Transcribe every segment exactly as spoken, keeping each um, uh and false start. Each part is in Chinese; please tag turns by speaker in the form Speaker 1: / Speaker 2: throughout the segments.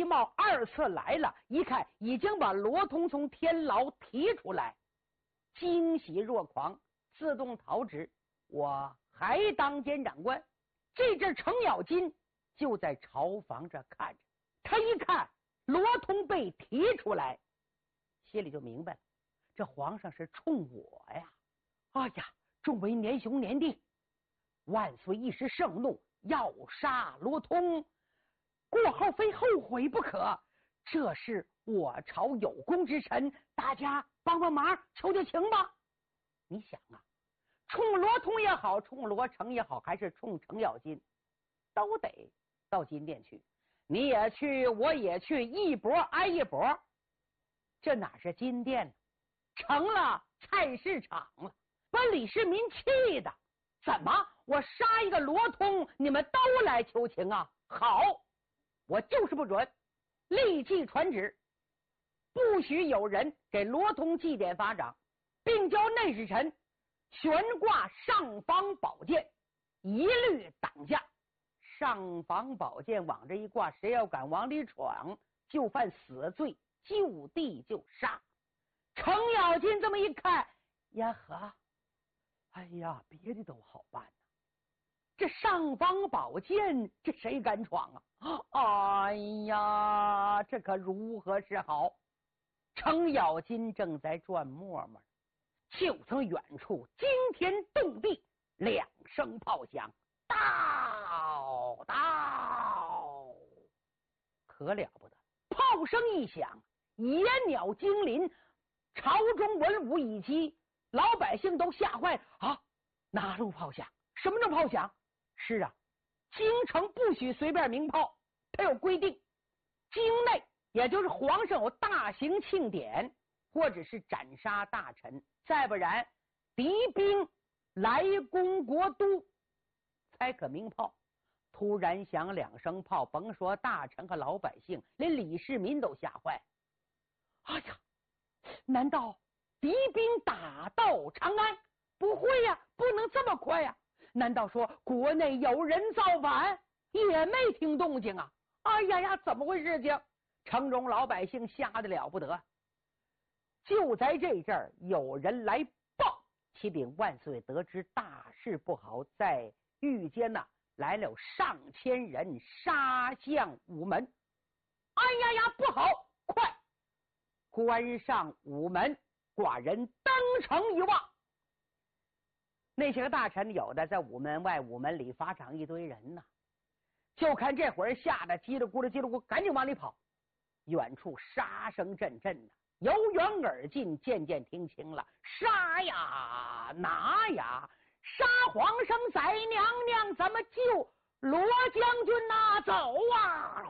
Speaker 1: 茂二次来了，一看已经把罗通从天牢提出来，惊喜若狂，自动逃旨，我还当监长官。这阵程咬金就在朝房这看着，他一看罗通被提出来，心里就明白了，这皇上是冲我呀！哎呀，众位年兄年弟，万岁一时盛怒，要杀罗通，过后非后悔不可。这是我朝有功之臣，大家帮帮忙，求求情吧。你想啊，冲罗通也好，冲罗成也好，还是冲程咬金，都得到金殿去。你也去，我也去，一波挨一波。这哪是金殿呢？成了菜市场了，把李世民气的。怎么我杀一个罗通，你们都来求情啊？好，我就是不准。立即传旨，不许有人给罗通祭奠法掌，并教内侍臣悬挂上方宝剑，一律挡驾。上方宝剑往这一挂，谁要敢往里闯，就犯死罪，就地就杀。程咬金这么一看，呀呵，哎呀，别的都好办呐，这上方宝剑，这谁敢闯啊？哎呀，这可如何是好？程咬金正在转磨磨，就从远处惊天动地，两声炮响，到到，可了不得！炮声一响，野鸟惊林，朝中文武以及老百姓都吓坏啊！哪路炮响？什么叫炮响？是啊，京城不许随便鸣炮，它有规定。京内也就是皇上有大型庆典，或者是斩杀大臣，再不然敌兵来攻国都，才可鸣炮。突然响两声炮，甭说大臣和老百姓，连李世民都吓坏。哎呀，难道敌兵打到长安？不会呀，不能这么快呀！难道说国内有人造反？也没听动静啊！哎呀呀，怎么回事情？城中老百姓吓得了不得。就在这阵儿，有人来报，启禀万岁，得知大事不好，在狱间呐、啊、来了上千人，杀向午门。哎呀呀，不好！快关上午门，寡人登城一望。那些个大臣有的在午门外，午门里法场一堆人呐、啊，就看这会儿吓得叽里咕噜叽里咕噜，赶紧往里跑。远处杀声阵阵的，由远而近，渐渐听清了，杀呀拿呀，杀皇上宰娘娘，咱们救罗将军呐、啊，走啊！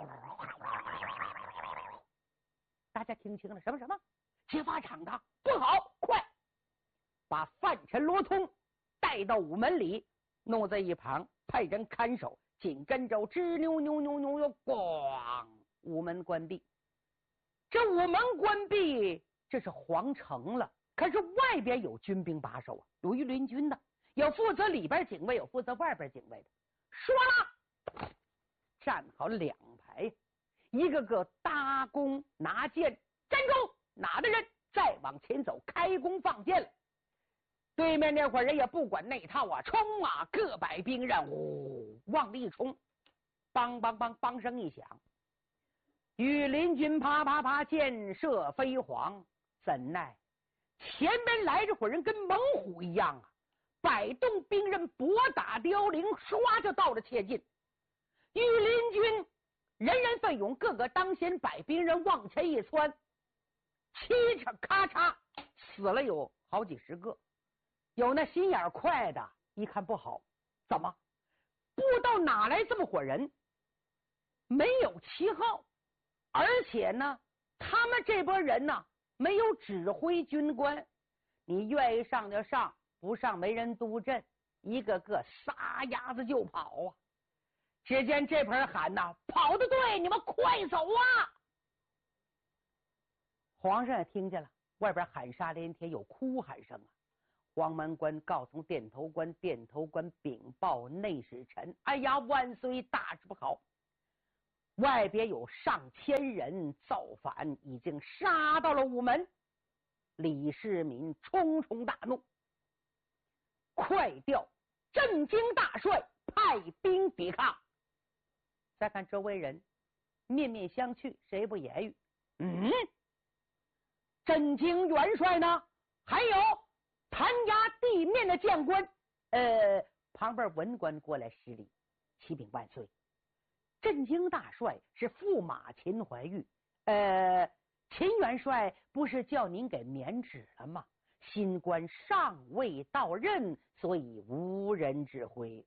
Speaker 1: 大家听清了什么什么？劫法场的不好，快把范臣罗通带到午门里，弄在一旁，派人看守。紧跟着吱扭扭扭扭扭，咣，午门关闭。这午门关闭，这是皇城了。可是外边有军兵把守啊，有御林军的，有负责里边警卫，有负责外边警卫的。说了，站好两排，一个个搭弓拿剑，站住！哪的人再往前走，开弓放箭了。对面那伙人也不管那套啊，冲啊！各摆兵刃，呜，往里一冲，梆梆梆梆声一响，御林军啪啪啪箭射飞黄，怎奈前边来这伙人跟猛虎一样啊，摆动兵刃，搏打凋零，唰就到了切近。御林军人人奋勇，个个当先摆兵刃往前一窜，七尺咔嚓死了有好几十个。有那心眼快的，一看不好，怎么不知道哪来这么伙人，没有旗号，而且呢他们这波人呢没有指挥军官，你愿意上就上，不上没人督阵，一个个撒丫子就跑啊！只见这盆喊呐，跑得对，你们快走啊！皇上也听见了，外边喊杀连天，有哭喊声啊。黄门官告诉殿头官，殿头官禀报内侍臣：哎呀，万岁，大事不好！ 外边有上千人造反，已经杀到了午门。李世民冲冲大怒，快调镇京大帅派兵抵抗。再看周围人面面相觑，谁不言语？嗯，镇京元帅呢？还有弹压地面的将官。呃，旁边文官过来施礼，启禀万岁。镇京大帅是驸马秦怀玉，呃，秦元帅不是叫您给免职了吗？新官尚未到任，所以无人指挥。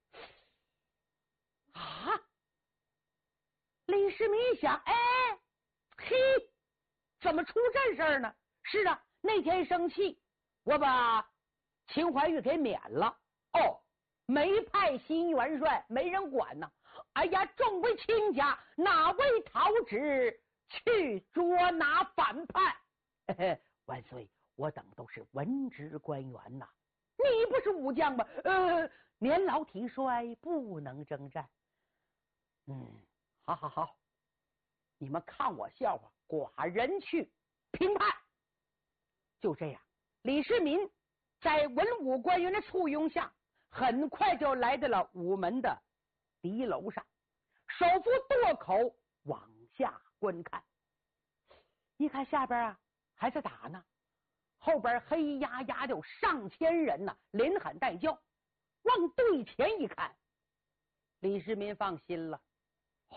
Speaker 1: 啊！李世民一想，哎，嘿，怎么出这事儿呢？是啊，那天生气，我把秦怀玉给免了。哦，没派新元帅，没人管呢。哎呀，众位亲家，哪位讨旨去捉拿反叛？嘿嘿，万岁，我等都是文职官员呐。你不是武将吗？呃，年老体衰，不能征战。嗯，好好好，你们看我笑话，寡人去评判。就这样，李世民在文武官员的簇拥下，很快就来到了午门的敌楼上，手扶垛口往下观看。一看下边啊还在打呢，后边黑压压的有上千人呐、啊，连喊带叫。往对前一看，李世民放心了，哦，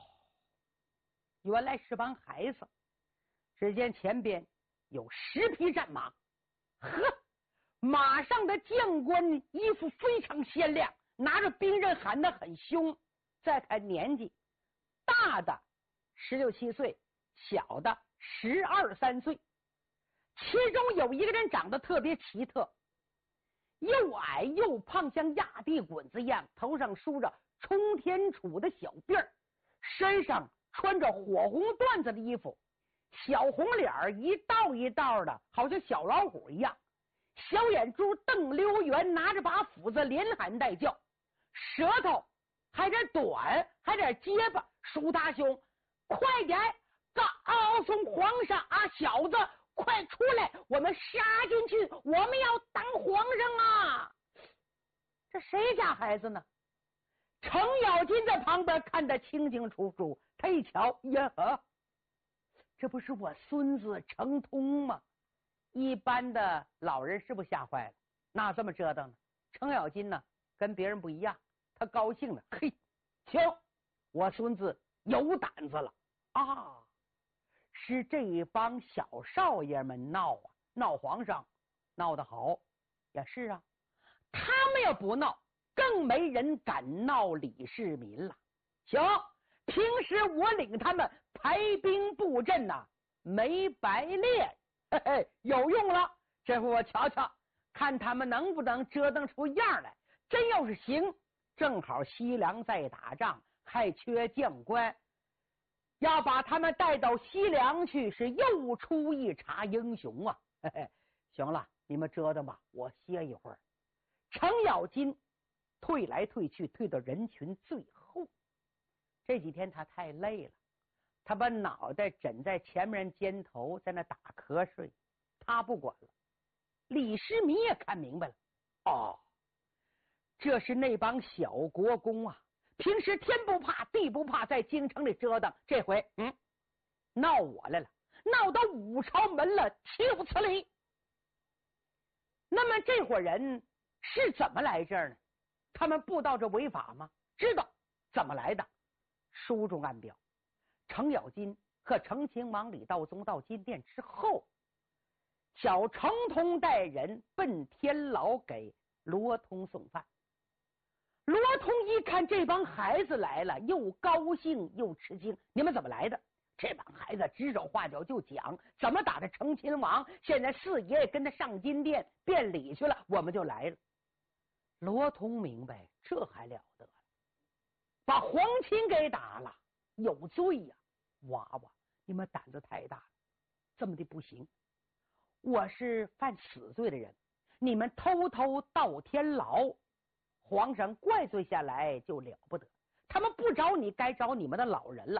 Speaker 1: 原来是帮孩子。只见前边有十匹战马，呵，马上的将官衣服非常鲜亮，拿着兵刃喊得很凶。再看年纪，大的十六七岁，小的十二三岁，其中有一个人长得特别奇特，又矮又胖，像压地滚子一样，头上梳着冲天杵的小辫儿，身上穿着火红缎子的衣服，小红脸儿一道一道的，好像小老虎一样，小眼珠瞪溜圆，拿着把斧子连喊带叫，舌头还点短，还点结巴，叔大兄，快点告诉皇上啊，小子快出来，我们杀进去，我们要当皇上啊！这谁家孩子呢？程咬金在旁边看得清清楚楚，他一瞧，呀，这不是我孙子程通吗？一般的老人是不是吓坏了？哪这么折腾呢？程咬金呢，跟别人不一样，他高兴了，嘿，行，我孙子有胆子了啊！是这一帮小少爷们闹啊，闹皇上，闹得好，也是啊。他们要不闹，更没人敢闹李世民了。行，平时我领他们排兵布阵呐、啊，没白练，嘿嘿，有用了。这回我瞧瞧，看他们能不能折腾出样来。真要是行，正好西凉在打仗，还缺将官。要把他们带到西凉去，是又出一茬英雄啊！嘿嘿，行了，你们折腾吧，我歇一会儿。程咬金退来退去，退到人群最后。这几天他太累了，他把脑袋枕在前面人肩头，在那打瞌睡。他不管了。李世民也看明白了，哦，这是那帮小国公啊！平时天不怕地不怕，在京城里折腾，这回嗯闹我来了，闹到五朝门了，岂有此理！那么这伙人是怎么来这儿呢？他们不知道这违法吗？知道怎么来的。书中暗表，程咬金和程亲王李道宗到金殿之后，小程通带人奔天牢给罗通送饭。罗通一看这帮孩子来了，又高兴又吃惊。你们怎么来的？这帮孩子指手画脚就讲怎么打的程亲王，现在四爷跟他上金殿辩理去了，我们就来了。罗通明白，这还了得了，把皇亲给打了，有罪呀、啊！娃娃，你们胆子太大了，这么的不行。我是犯死罪的人，你们偷偷到天牢，皇上怪罪下来就了不得。他们不找你，该找你们的老人了。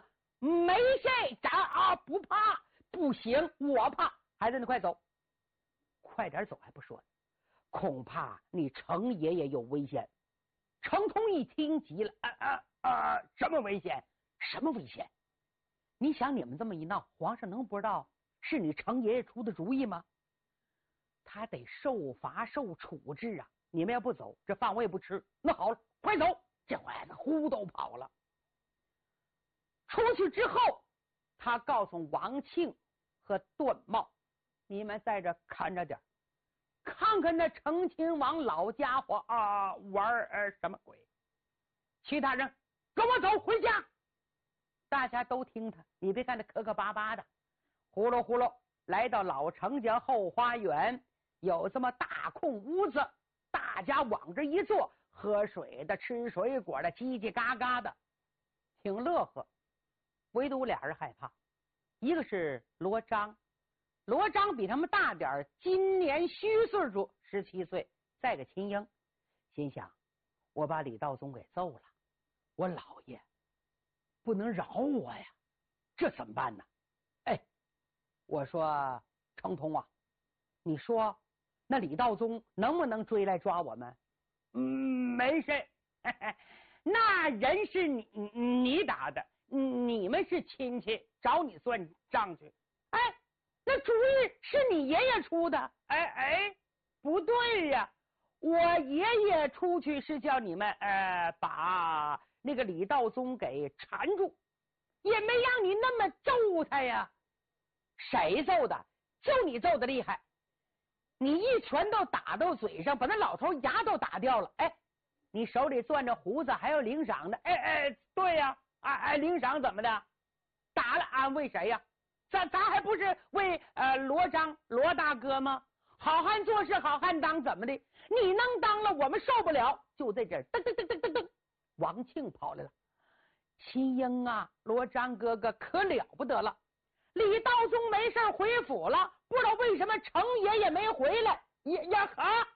Speaker 1: 没谁咱啊不怕，不行，我怕，孩子你快走，快点走还不说，恐怕你程爷爷有危险。程通一听急了，啊啊啊！什么危险？什么危险？你想你们这么一闹，皇上能不知道是你程爷爷出的主意吗？他得受罚受处置啊！你们要不走，这饭我也不吃。那好了，快走！这孩子呼都跑了。出去之后，他告诉王庆和段茂，你们在这看着点，看看那成亲王老家伙啊玩呃什么鬼。其他人跟我走回家。大家都听他，你别看他磕磕巴巴的，呼噜呼噜来到老程家后花园，有这么大空屋子，大家往这一坐，喝水的吃水果的叽叽嘎嘎的，挺乐呵。唯独俩人害怕，一个是罗章，罗章比他们大点，今年虚岁数十七岁，再个秦英，心想我把李道宗给揍了，我老爷不能饶我呀，这怎么办呢？哎，我说程通啊，你说那李道宗能不能追来抓我们？嗯，没事，嘿嘿，那人是你你打的，你们是亲戚，找你算账去。哎，那主意是你爷爷出的。哎哎，不对呀，我爷爷出去是叫你们呃把那个李道宗给缠住，也没让你那么揍他呀。谁揍的？就你揍的厉害，你一拳都打到嘴上，把那老头牙都打掉了。哎，你手里攥着胡子还有领赏的。哎哎，对呀，哎哎，领赏怎么的？打了安慰谁呀？咱咱还不是为呃罗章罗大哥吗？好汉做事好汉当，怎么的？你能当了，我们受不了。就在这儿，噔噔噔噔噔噔，王庆跑来了。秦英啊，罗章哥哥可了不得了，李道宗没事回府了，不知道为什么程爷爷没回来。呀呀哈！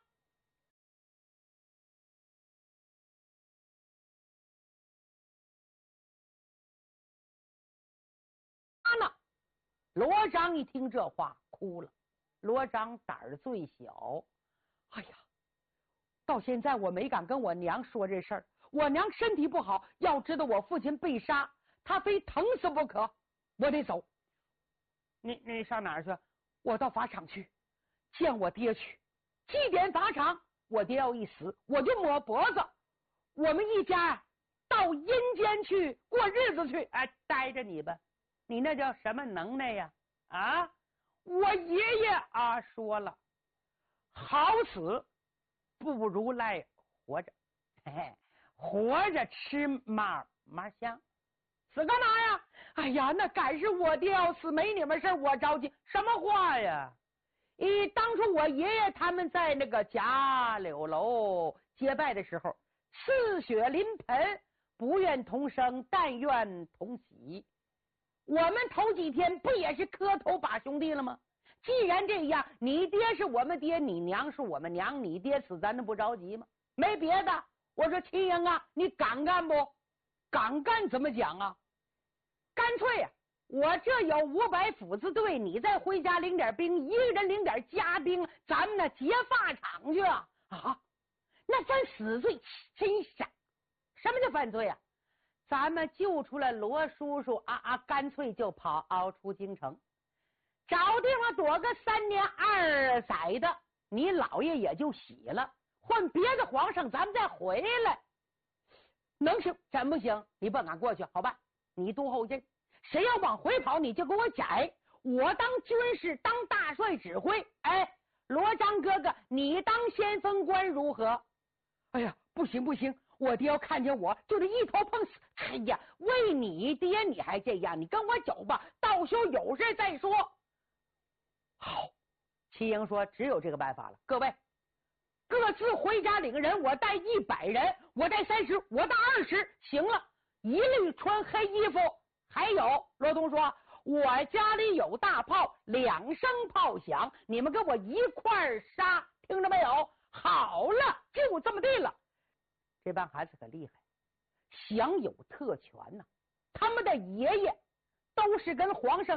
Speaker 1: 呢？罗章一听这话哭了。罗章胆儿最小，哎呀，到现在我没敢跟我娘说这事儿，我娘身体不好，要知道我父亲被杀，她非疼死不可，我得走。你你上哪儿去？我到法场去见我爹去。祭奠法场，我爹要一死，我就抹脖子，我们一家到阴间去过日子去。哎，待着你吧，你那叫什么能耐呀？啊，我爷爷啊说了，好死不如赖活着，嘿嘿，活着吃嘛嘛香，死干嘛呀？哎呀，那赶是我爹要死，没你们事我着急。什么话呀？咦，当初我爷爷他们在那个贾柳楼结拜的时候，似血临盆，不愿同生，但愿同喜。我们头几天不也是磕头把兄弟了吗？既然这样，你爹是我们爹，你娘是我们娘，你爹死咱能不着急吗？没别的，我说秦英啊，你敢干不？敢干怎么讲啊？干脆啊，我这有五百斧子队，你再回家领点兵，一个人领点家兵，咱们呢劫法场去啊！啊，那咱死罪真傻。什么叫犯罪啊？咱们救出了罗叔叔啊啊，干脆就跑熬出京城，找地方躲个三年二载的，你老爷也就喜了，换别的皇上咱们再回来，能行？真不行，你不敢过去，好吧？你督后劲，谁要往回跑，你就给我宰。我当军师，当大帅指挥。哎，罗章哥哥，你当先锋官如何？哎呀，不行不行，我爹要看见我就得一头碰死。哎呀，为你爹你还这样，你跟我走吧，到时候有事再说。好，齐英说只有这个办法了。各位各自回家领人，我带一百人，我带三十，我带二十，行了，一律穿黑衣服。还有罗东说，我家里有大炮，两声炮响，你们跟我一块杀，听着没有？好了，就这么地了。这帮孩子可厉害，享有特权呐、啊！他们的爷爷都是跟皇上